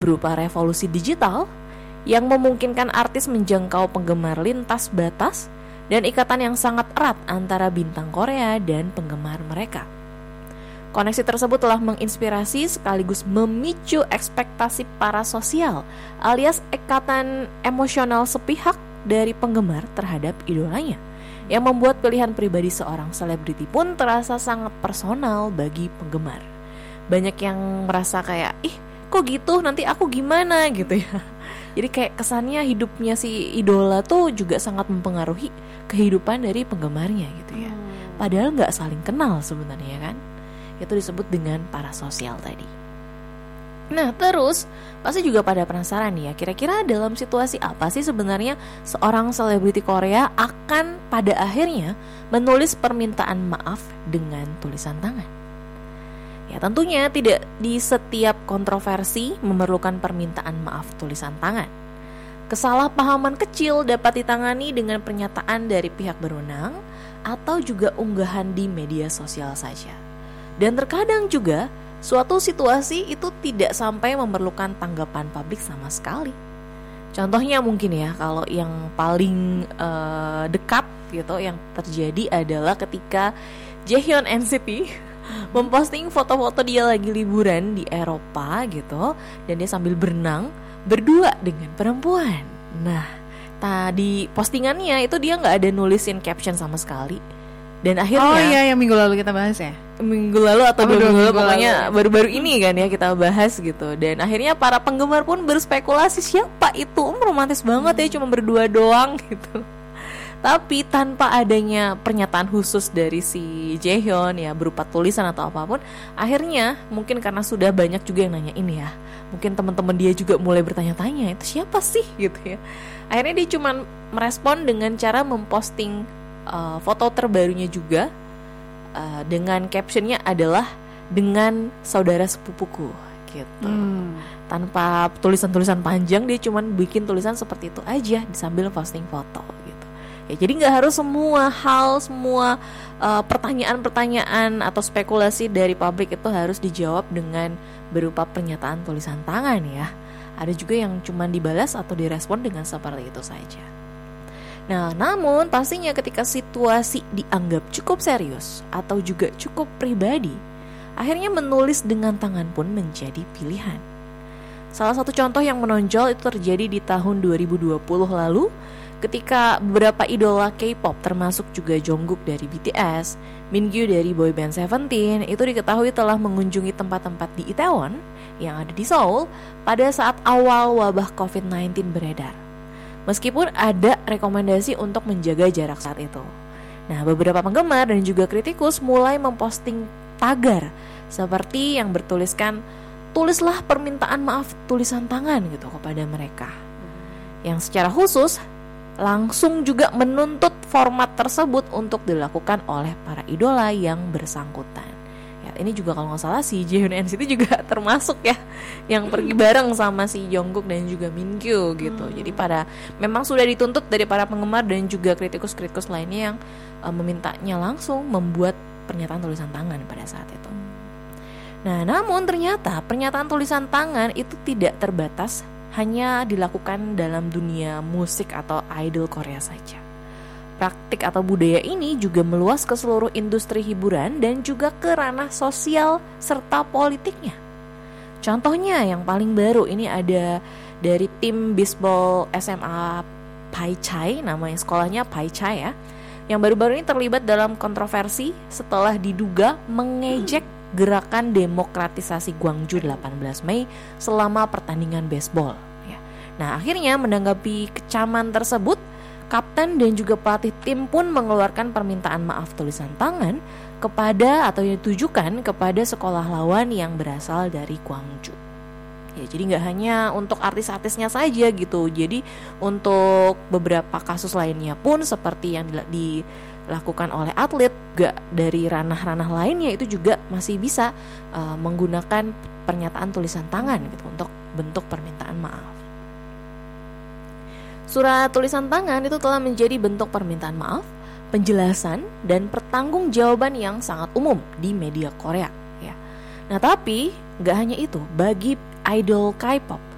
berupa revolusi digital yang memungkinkan artis menjangkau penggemar lintas batas dan ikatan yang sangat erat antara bintang Korea dan penggemar mereka. Koneksi tersebut telah menginspirasi sekaligus memicu ekspektasi parasosial alias ikatan emosional sepihak dari penggemar terhadap idolanya, yang membuat pilihan pribadi seorang selebriti pun terasa sangat personal bagi penggemar. Banyak yang merasa kayak, ih kok gitu, nanti aku gimana gitu ya. Jadi kayak kesannya hidupnya si idola tuh juga sangat mempengaruhi kehidupan dari penggemarnya gitu ya. Padahal gak saling kenal sebenarnya kan. Itu disebut dengan parasosial tadi. Nah terus pasti juga pada penasaran nih ya, kira-kira dalam situasi apa sih sebenarnya seorang selebriti Korea akan pada akhirnya menulis permintaan maaf dengan tulisan tangan. Ya tentunya tidak di setiap kontroversi memerlukan permintaan maaf tulisan tangan. Kesalahpahaman kecil dapat ditangani dengan pernyataan dari pihak berwenang atau juga unggahan di media sosial saja. Dan terkadang juga suatu situasi itu tidak sampai memerlukan tanggapan publik sama sekali. Contohnya mungkin ya, kalau yang paling dekat gitu yang terjadi adalah ketika Jaehyun NCT memposting foto-foto dia lagi liburan di Eropa gitu, dan dia sambil berenang berdua dengan perempuan. Nah, tadi postingannya itu dia nggak ada nulisin caption sama sekali. Dan akhirnya, oh iya yang minggu lalu kita bahas ya, minggu lalu atau 2 minggu lalu, pokoknya baru-baru ini kan ya kita bahas gitu. Dan akhirnya para penggemar pun berspekulasi siapa itu, romantis banget ya cuma berdua doang gitu. Tapi tanpa adanya pernyataan khusus dari si Jaehyun ya berupa tulisan atau apapun, akhirnya mungkin karena sudah banyak juga yang nanyain ya, mungkin teman-teman dia juga mulai bertanya-tanya itu siapa sih gitu ya. Akhirnya dia cuma merespon dengan cara memposting foto terbarunya juga dengan captionnya adalah dengan saudara sepupuku gitu. Tanpa tulisan-tulisan panjang, dia cuma bikin tulisan seperti itu aja sambil posting foto gitu. Ya, jadi nggak harus semua hal, semua pertanyaan-pertanyaan atau spekulasi dari publik itu harus dijawab dengan berupa pernyataan tulisan tangan ya. Ada juga yang cuma dibalas atau direspon dengan seperti itu saja. Nah, namun pastinya ketika situasi dianggap cukup serius atau juga cukup pribadi, akhirnya menulis dengan tangan pun menjadi pilihan. Salah satu contoh yang menonjol itu terjadi di tahun 2020 lalu, ketika beberapa idola K-pop termasuk juga Jungkook dari BTS, Mingyu dari boyband Seventeen itu diketahui telah mengunjungi tempat-tempat di Itaewon yang ada di Seoul pada saat awal wabah COVID-19 beredar. Meskipun ada rekomendasi untuk menjaga jarak saat itu. Nah, beberapa penggemar dan juga kritikus mulai memposting tagar seperti yang bertuliskan tulislah permintaan maaf tulisan tangan gitu kepada mereka. Yang secara khusus langsung juga menuntut format tersebut untuk dilakukan oleh para idola yang bersangkutan. Ya, ini juga kalau nggak salah si Jaehyun NCT juga termasuk ya yang pergi bareng sama si Jungkook dan juga Mingyu gitu. Jadi memang sudah dituntut dari para penggemar dan juga kritikus-kritikus lainnya yang memintanya langsung membuat pernyataan tulisan tangan pada saat itu. Nah, namun ternyata pernyataan tulisan tangan itu tidak terbatas hanya dilakukan dalam dunia musik atau idol Korea saja. Praktik atau budaya ini juga meluas ke seluruh industri hiburan dan juga ke ranah sosial serta politiknya. Contohnya yang paling baru ini ada dari tim bisbol SMA Paichai, namanya sekolahnya Paichai ya, yang baru-baru ini terlibat dalam kontroversi setelah diduga mengejek gerakan demokratisasi Gwangju 18 Mei selama pertandingan baseball. Nah, akhirnya menanggapi kecaman tersebut, kapten dan juga pelatih tim pun mengeluarkan permintaan maaf tulisan tangan kepada atau ditujukan kepada sekolah lawan yang berasal dari Gwangju. Ya, jadi nggak hanya untuk artis-artisnya saja gitu. Jadi untuk beberapa kasus lainnya pun seperti yang dilakukan oleh atlet, gak dari ranah-ranah lainnya itu juga masih bisa menggunakan pernyataan tulisan tangan gitu untuk bentuk permintaan maaf. Surat tulisan tangan itu telah menjadi bentuk permintaan maaf, penjelasan, dan pertanggungjawaban yang sangat umum di media Korea. Ya. Nah, tapi gak hanya itu, bagi idol K-pop,